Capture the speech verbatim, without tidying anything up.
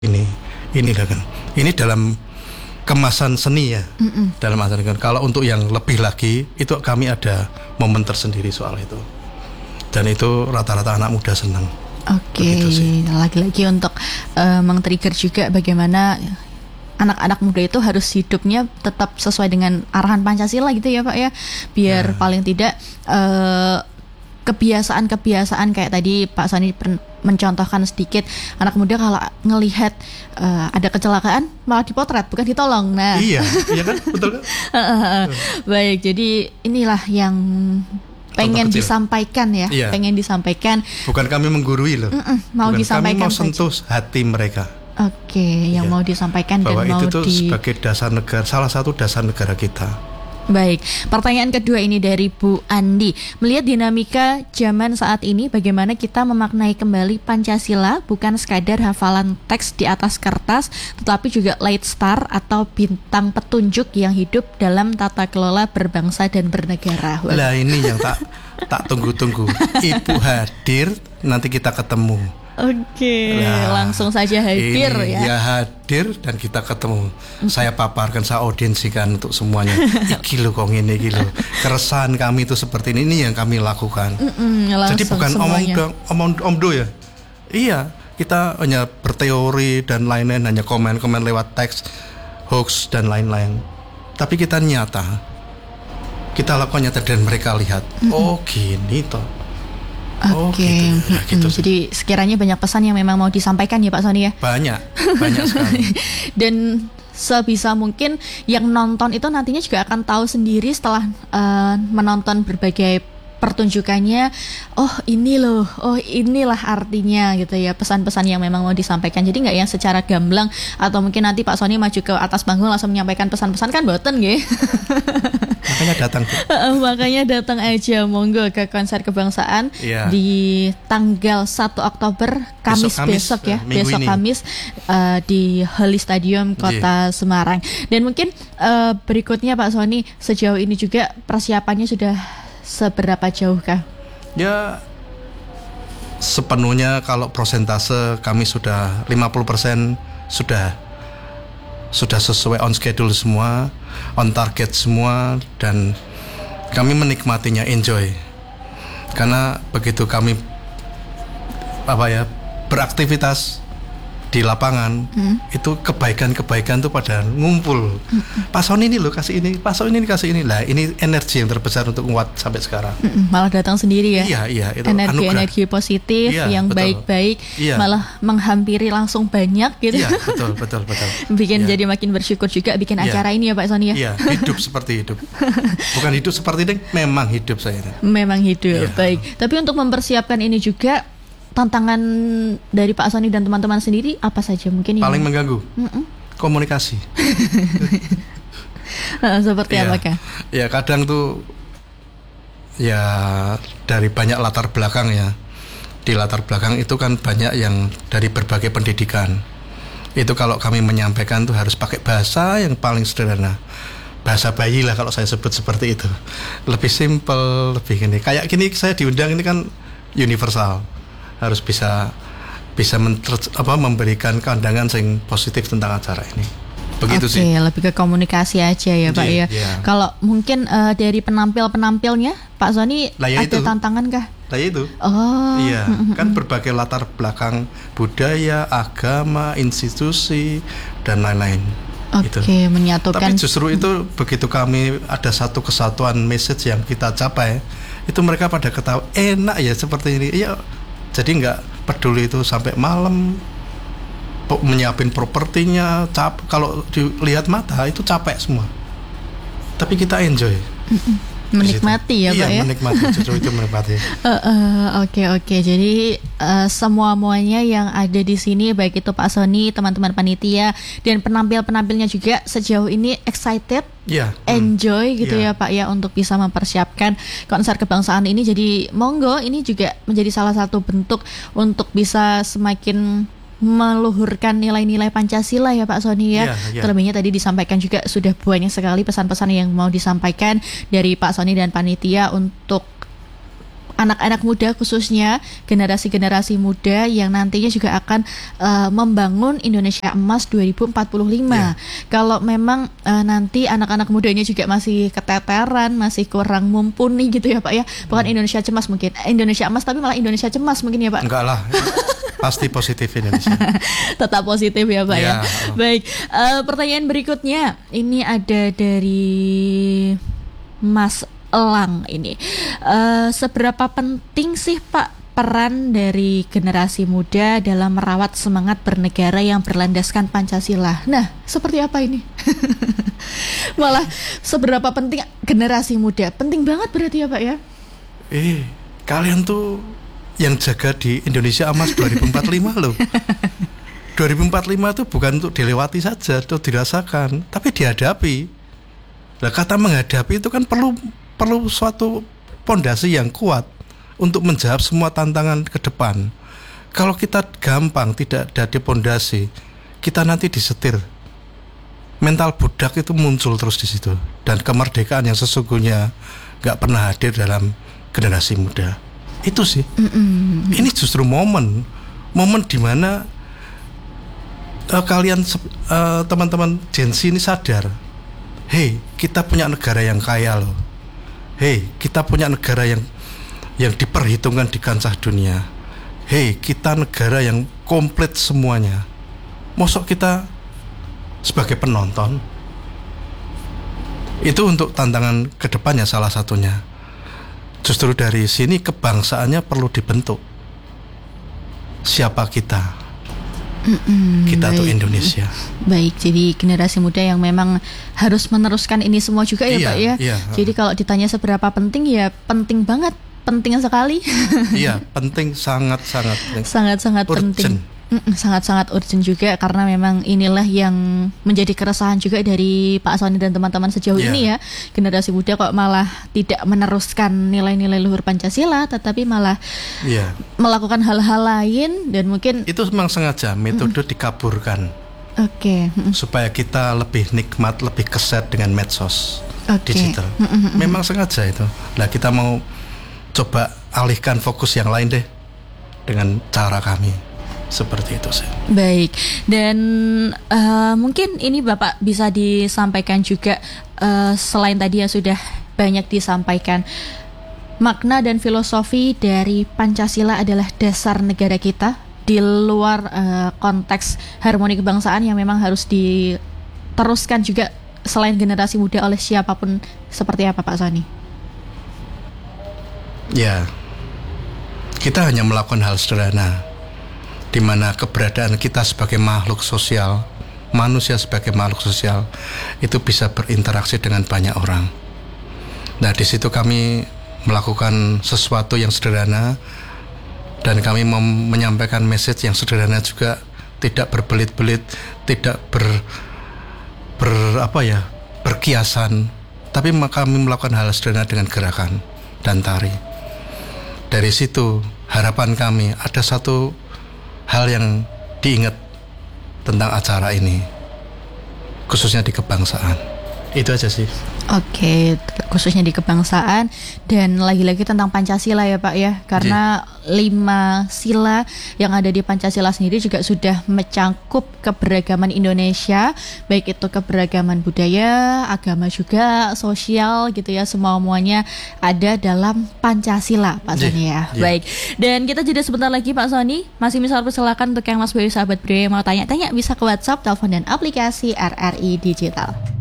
ini ini kan ini dalam kemasan seni ya. Mm-mm. Dalam kemasan kan kalau untuk yang lebih lagi itu kami ada momen tersendiri soal itu, dan itu rata-rata anak muda senang. Oke, okay. Lagi-lagi untuk uh, meng-trigger juga bagaimana anak-anak muda itu harus hidupnya tetap sesuai dengan arahan Pancasila gitu ya Pak ya, biar ya. paling tidak uh, kebiasaan-kebiasaan kayak tadi Pak Sony mencontohkan sedikit, anak muda kalau ngelihat uh, ada kecelakaan malah dipotret bukan ditolong. Nah, iya, iya kan, betul kan? Baik, jadi inilah yang pengen disampaikan ya, iya. pengen disampaikan. Bukan kami menggurui loh, Mm-mm, mau bukan, disampaikan. Kami mau sentuh saja. hati mereka. Oke, okay, yang ya. mau disampaikan bahwa dan mau itu tuh di... sebagai dasar negara, salah satu dasar negara kita. Baik, pertanyaan kedua ini dari Bu Andi. Melihat dinamika zaman saat ini, bagaimana kita memaknai kembali Pancasila bukan sekadar hafalan teks di atas kertas, tetapi juga light star atau bintang petunjuk yang hidup dalam tata kelola berbangsa dan bernegara. Lah ini yang tak tak tunggu-tunggu. Ibu hadir, nanti kita ketemu. Oke, nah, langsung saja hadir ini, ya. Ya hadir dan kita ketemu. Mm-hmm. Saya paparkan, saya audiensikan untuk semuanya. Iki lo kong ini, iki lo. Keresahan kami itu seperti ini, ini yang kami lakukan. Mm-hmm, Jadi bukan omong omong omdo ya. Iya, kita hanya berteori dan lain-lain, hanya komen-komen lewat teks, hoax dan lain-lain. Tapi kita nyata, kita lakukan nyata dan mereka lihat. Mm-hmm. Oh gini toh. Oke, okay. oh, gitu. Ya, gitu. Hmm, jadi sekiranya banyak pesan yang memang mau disampaikan ya Pak Sony ya? Banyak, banyak sekali. Dan sebisa mungkin yang nonton itu nantinya juga akan tahu sendiri setelah uh, menonton berbagai pertunjukannya, oh ini loh, oh inilah artinya gitu ya, pesan-pesan yang memang mau disampaikan. Jadi nggak yang secara gamblang atau mungkin nanti Pak Sony maju ke atas panggung langsung menyampaikan pesan-pesan, kan boten nggih. Makanya datang makanya datang aja, monggo ke konser kebangsaan yeah. di tanggal satu Oktober, Kamis besok, Kamis, besok ya, uh, besok ini. Kamis uh, di Heli Stadium Kota yeah. Semarang. Dan mungkin uh, berikutnya Pak Sony, sejauh ini juga persiapannya sudah seberapa jauhkah? Ya sepenuhnya, kalau prosentase kami sudah lima puluh persen sudah sudah sesuai on schedule semua, on target semua, dan kami menikmatinya, enjoy. Karena begitu kami apa ya beraktivitas di lapangan, hmm. itu kebaikan-kebaikan tuh pada ngumpul. Hmm. Pak Sony ini loh kasih ini, Pak Sony ini kasih ini. Lah ini energi yang terbesar untuk nguat sampai sekarang. Hmm. Malah datang sendiri ya. Iya, iya, itu energi-energi positif iya, yang betul. baik-baik, iya. malah menghampiri langsung banyak gitu. Iya, betul, betul, betul. Bikin iya. jadi makin bersyukur juga bikin iya. acara ini ya Pak Sony ya. Iya, hidup seperti hidup. Bukan hidup seperti ini, memang hidup saya. Memang hidup, iya. baik. Tapi untuk mempersiapkan ini juga, tantangan dari Pak Sony dan teman-teman sendiri apa saja mungkin? Paling yang... mengganggu Mm-mm. komunikasi. Seperti ya, apakah? Ya kadang tuh ya dari banyak latar belakang ya. Di latar belakang itu kan banyak yang dari berbagai pendidikan. Itu kalau kami menyampaikan tuh harus pakai bahasa yang paling sederhana. Bahasa bayi lah kalau saya sebut seperti itu. Lebih simple, lebih gini. Kayak gini saya diundang ini kan universal. Harus bisa bisa mentre, apa, memberikan pandangan yang positif tentang acara ini. Begitu Oke, sih. Oke, lebih ke komunikasi aja ya Pak yeah, ya. Yeah. Kalau mungkin uh, dari penampil-penampilnya Pak Sony ada itu. tantangan kah? Nah itu. Oh. Iya, kan berbagai latar belakang budaya, agama, institusi dan lain-lain. Oke, okay, menyatukan. Tapi justru itu begitu kami ada satu kesatuan message yang kita capai, itu mereka pada ketawa, enak ya seperti ini. Iya. Jadi nggak peduli itu sampai malam menyiapin propertinya, cap kalau dilihat mata itu capek semua. Tapi kita enjoy. Menikmati ya iya, Pak ya. Menikmati, justru itu menikmati. Oke uh, uh, oke, okay, okay. Jadi uh, semua muanya yang ada di sini, baik itu Pak Sony, teman-teman panitia dan penampil-penampilnya juga sejauh ini excited, yeah. enjoy hmm. gitu yeah. ya Pak ya, untuk bisa mempersiapkan konser kebangsaan ini. Jadi monggo, ini juga menjadi salah satu bentuk untuk bisa semakin meluhurkan nilai-nilai Pancasila ya Pak Sony ya. Yeah, yeah. Terlebihnya tadi disampaikan juga sudah banyak sekali pesan-pesan yang mau disampaikan dari Pak Sony dan panitia untuk anak-anak muda khususnya generasi-generasi muda yang nantinya juga akan uh, membangun Indonesia Emas dua ribu empat puluh lima. Yeah. Kalau memang uh, nanti anak-anak mudanya juga masih keteteran, masih kurang mumpuni gitu ya Pak ya. Bukan hmm. Indonesia cemas mungkin, Indonesia Emas tapi malah Indonesia cemas mungkin ya Pak. Enggak lah. Pasti positif Indonesia. Tetap positif ya Pak ya. ya. Baik, uh, pertanyaan berikutnya ini ada dari Mas Elang ini. Uh, seberapa penting sih Pak peran dari generasi muda dalam merawat semangat bernegara yang berlandaskan Pancasila? Nah, seperti apa ini? Malah seberapa penting generasi muda? Penting banget berarti ya Pak ya? Eh, kalian tuh yang jaga di Indonesia Emas dua ribu empat puluh lima loh. dua ribu empat puluh lima itu bukan untuk dilewati saja atau dirasakan, tapi dihadapi. Nah, kata menghadapi itu kan perlu perlu suatu pondasi yang kuat untuk menjawab semua tantangan ke depan. Kalau kita gampang tidak ada di pondasi, kita nanti disetir. Mental budak itu muncul terus di situ, dan kemerdekaan yang sesungguhnya nggak pernah hadir dalam generasi muda. Itu sih. Mm-mm. Ini justru momen, momen di mana uh, kalian uh, teman-teman Gen Z ini sadar, hey, kita punya negara yang kaya loh. Hey, kita punya negara yang yang diperhitungkan di kancah dunia. Hey, kita negara yang komplit semuanya. Mosok kita sebagai penonton? Itu untuk tantangan kedepannya salah satunya. Justru dari sini kebangsaannya perlu dibentuk. Siapa kita? Mm-mm, kita baik. Tuh Indonesia. Baik, jadi generasi muda yang memang harus meneruskan ini semua juga ya iya, Pak ya. Iya. Jadi kalau ditanya seberapa penting ya penting banget, penting sekali. Iya, penting sangat-sangat. Sangat-sangat penting. Mm-mm, sangat-sangat urgent juga karena memang inilah yang menjadi keresahan juga dari Pak Sony dan teman-teman sejauh yeah. ini ya. Generasi muda kok malah tidak meneruskan nilai-nilai luhur Pancasila, tetapi malah yeah. melakukan hal-hal lain dan mungkin itu memang sengaja metode mm-mm. dikaburkan. Oke. Okay. Supaya kita lebih nikmat, lebih keset dengan medsos okay. digital. Mm-mm. Memang sengaja itu. Nah, kita mau coba alihkan fokus yang lain deh dengan cara kami. Seperti itu sih. Baik, dan uh, mungkin ini Bapak bisa disampaikan juga uh, selain tadi yang sudah banyak disampaikan, makna dan filosofi dari Pancasila adalah dasar negara kita di luar uh, konteks harmoni kebangsaan yang memang harus diteruskan juga selain generasi muda oleh siapapun. Seperti apa Pak Sony? Ya, kita hanya melakukan hal sederhana, di mana keberadaan kita sebagai makhluk sosial, manusia sebagai makhluk sosial itu bisa berinteraksi dengan banyak orang. Nah, di situ kami melakukan sesuatu yang sederhana dan kami mem- menyampaikan message yang sederhana juga, tidak berbelit-belit, tidak ber, ber apa ya, berkiasan, tapi kami melakukan hal sederhana dengan gerakan dan tari. Dari situ harapan kami ada satu hal yang diingat tentang acara ini, khususnya di kebangsaan. Itu aja sih. Oke, khususnya di kebangsaan dan lagi-lagi tentang Pancasila ya Pak ya. Karena yeah. lima sila yang ada di Pancasila sendiri juga sudah mencakup keberagaman Indonesia, baik itu keberagaman budaya, agama juga, sosial gitu ya, semua-muanya ada dalam Pancasila Pak yeah. Sony ya. Yeah. Baik. Dan kita jeda sebentar lagi Pak Sony. Masih bisa persilakan untuk yang Mas Bayu sahabat Brio yang mau tanya-tanya bisa ke WhatsApp, telepon dan aplikasi R R I Digital.